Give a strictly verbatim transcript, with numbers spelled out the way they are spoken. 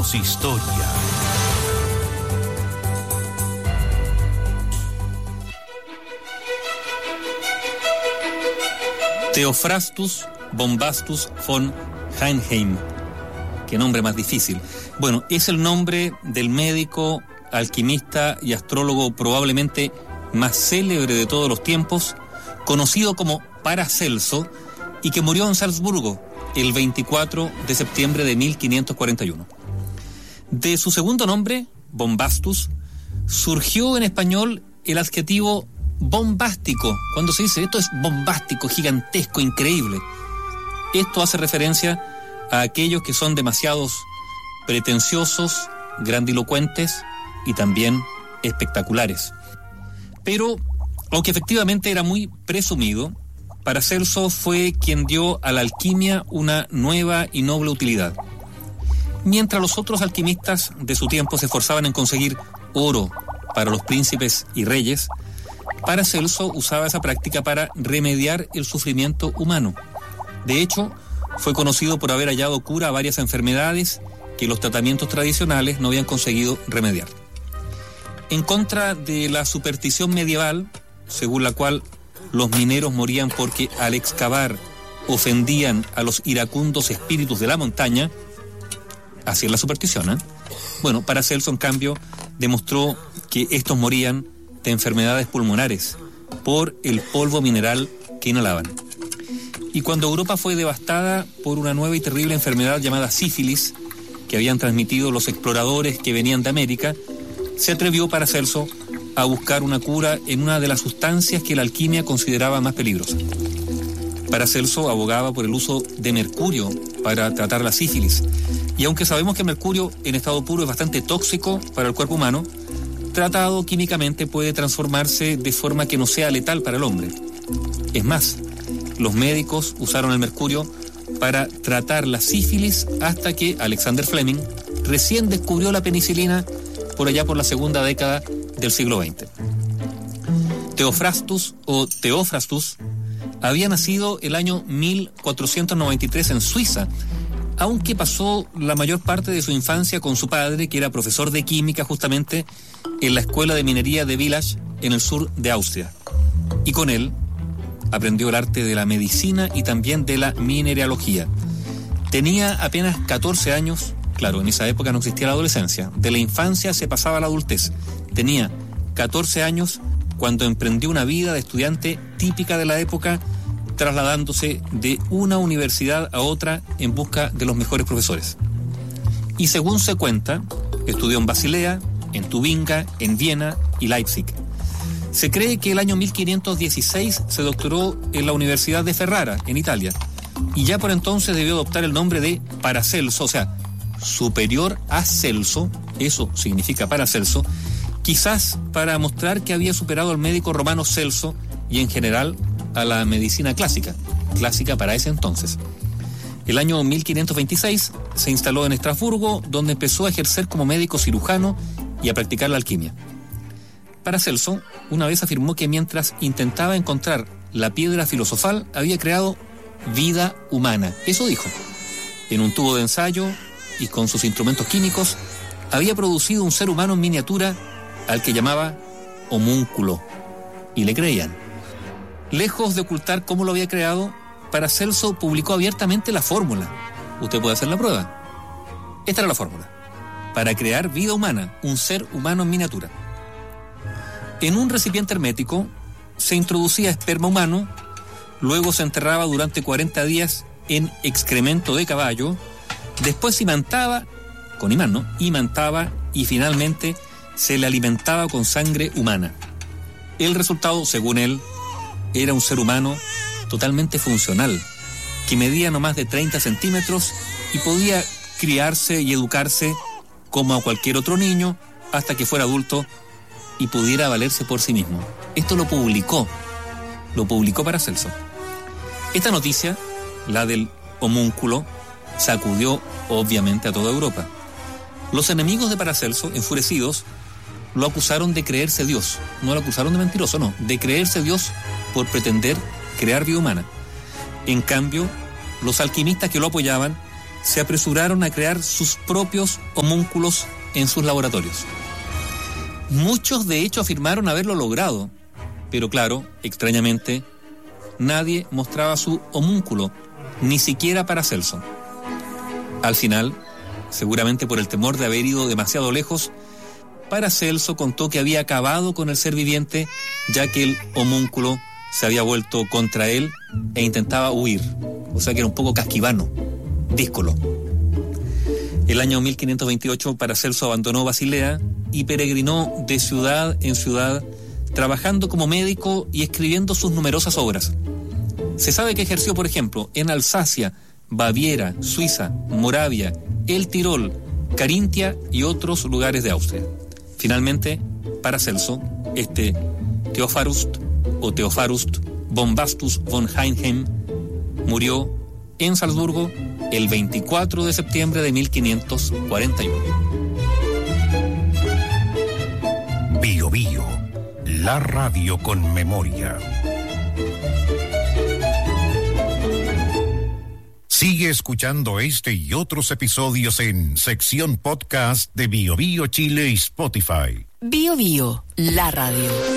Hacemos historia. Theophrastus Bombastus von Hohenheim. Qué nombre más difícil. Bueno, es el nombre del médico, alquimista y astrólogo probablemente más célebre de todos los tiempos, conocido como Paracelso, y que murió en Salzburgo el veinticuatro de septiembre de mil quinientos cuarenta y uno. De su segundo nombre, Bombastus, surgió en español el adjetivo bombástico, cuando se dice esto es bombástico, gigantesco, increíble. Esto hace referencia a aquellos que son demasiados pretenciosos, grandilocuentes y también espectaculares. Pero, aunque efectivamente era muy presumido, Paracelso fue quien dio a la alquimia una nueva y noble utilidad. Mientras los otros alquimistas de su tiempo se esforzaban en conseguir oro para los príncipes y reyes, Paracelso usaba esa práctica para remediar el sufrimiento humano. De hecho, fue conocido por haber hallado cura a varias enfermedades que los tratamientos tradicionales no habían conseguido remediar. En contra de la superstición medieval, según la cual los mineros morían porque al excavar ofendían a los iracundos espíritus de la montaña, así es la superstición, ¿eh? Bueno, Paracelso, en cambio, demostró que estos morían de enfermedades pulmonares por el polvo mineral que inhalaban. Y cuando Europa fue devastada por una nueva y terrible enfermedad llamada sífilis, que habían transmitido los exploradores que venían de América, se atrevió Paracelso a buscar una cura en una de las sustancias que la alquimia consideraba más peligrosa. Paracelso abogaba por el uso de mercurio para tratar la sífilis, y aunque sabemos que el mercurio en estado puro es bastante tóxico para el cuerpo humano, tratado químicamente puede transformarse de forma que no sea letal para el hombre. Es más, los médicos usaron el mercurio para tratar la sífilis hasta que Alexander Fleming recién descubrió la penicilina por allá por la segunda década del siglo veinte. Theophrastus o Theophrastus había nacido el año mil cuatrocientos noventa y tres en Suiza, aunque pasó la mayor parte de su infancia con su padre, que era profesor de química justamente en la escuela de minería de Villach, en el sur de Austria. Y con él aprendió el arte de la medicina y también de la mineralogía. Tenía apenas catorce años, claro, en esa época no existía la adolescencia, de la infancia se pasaba a la adultez. Tenía catorce años cuando emprendió una vida de estudiante típica de la época, trasladándose de una universidad a otra en busca de los mejores profesores. Y según se cuenta, estudió en Basilea, en Tubinga, en Viena y Leipzig. Se cree que el año mil quinientos dieciséis se doctoró en la Universidad de Ferrara, en Italia, y ya por entonces debió adoptar el nombre de Paracelso, o sea, superior a Celso, eso significa Paracelso, quizás para mostrar que había superado al médico romano Celso y en general a la medicina clásica, clásica para ese entonces. El año mil quinientos veintiséis se instaló en Estrasburgo, donde empezó a ejercer como médico cirujano y a practicar la alquimia. Paracelso una vez afirmó que mientras intentaba encontrar la piedra filosofal, había creado vida humana. Eso dijo. En un tubo de ensayo y con sus instrumentos químicos, había producido un ser humano en miniatura al que llamaba homúnculo. Y le creían. Lejos de ocultar cómo lo había creado, Paracelso publicó abiertamente la fórmula. Usted puede hacer la prueba. Esta era la fórmula. Para crear vida humana, un ser humano en miniatura. En un recipiente hermético se introducía esperma humano, luego se enterraba durante cuarenta días en excremento de caballo, después se imantaba, con imán, ¿no? Imantaba y finalmente se le alimentaba con sangre humana. El resultado, según él, era un ser humano totalmente funcional, que medía no más de treinta centímetros y podía criarse y educarse como a cualquier otro niño hasta que fuera adulto y pudiera valerse por sí mismo. Esto lo publicó, lo publicó Paracelso. Esta noticia, la del homúnculo, sacudió obviamente a toda Europa. Los enemigos de Paracelso, enfurecidos, lo acusaron de creerse Dios. No lo acusaron de mentiroso, no, de creerse Dios por pretender crear vida humana. En cambio, los alquimistas que lo apoyaban se apresuraron a crear sus propios homúnculos en sus laboratorios. Muchos de hecho afirmaron haberlo logrado, pero claro, extrañamente, nadie mostraba su homúnculo, ni siquiera Paracelso. Al final, seguramente por el temor de haber ido demasiado lejos, Paracelso contó que había acabado con el ser viviente, ya que el homúnculo se había vuelto contra él e intentaba huir. O sea que era un poco casquivano, díscolo. El año mil quinientos veintiocho, Paracelso abandonó Basilea y peregrinó de ciudad en ciudad, trabajando como médico y escribiendo sus numerosas obras. Se sabe que ejerció, por ejemplo, en Alsacia, Baviera, Suiza, Moravia, el Tirol, Carintia y otros lugares de Austria. Finalmente, Paracelso, este Theophorust o Theophorust Bombastus von Heinheim, murió en Salzburgo el veinticuatro de septiembre de mil quinientos cuarenta y uno. Bio Bio, la radio con memoria. Sigue escuchando este y otros episodios en sección podcast de Bio Bio Chile y Spotify. Bio Bio, la radio.